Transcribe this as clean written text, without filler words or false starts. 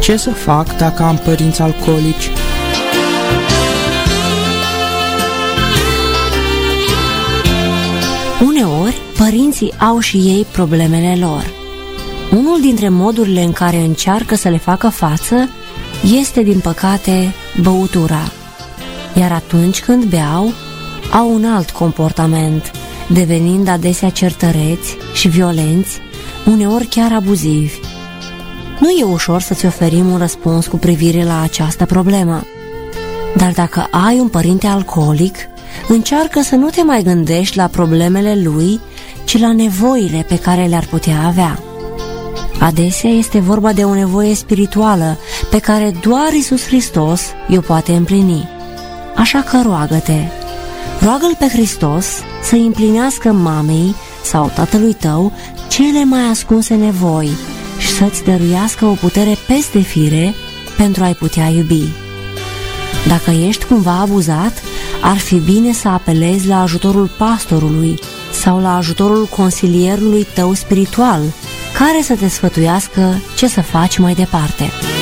Ce să fac dacă am părinți alcoolici? Uneori, părinții au și ei problemele lor. Unul dintre modurile în care încearcă să le facă față este, din păcate, băutura. Iar atunci când beau, au un alt comportament, devenind adesea certăreți și violenți, uneori chiar abuzivi. Nu e ușor să-ți oferim un răspuns cu privire la această problemă. Dar dacă ai un părinte alcoolic, încearcă să nu te mai gândești la problemele lui, ci la nevoile pe care le-ar putea avea. Adesea este vorba de o nevoie spirituală pe care doar Iisus Hristos o poate împlini. Așa că roagă-te, roagă-L pe Hristos să împlinească mamei sau tatălui tău cele mai ascunse nevoi și să-ți dăruiască o putere peste fire pentru a-i putea iubi. Dacă ești cumva abuzat, ar fi bine să apelezi la ajutorul pastorului sau la ajutorul consilierului tău spiritual, care să te sfătuiască ce să faci mai departe.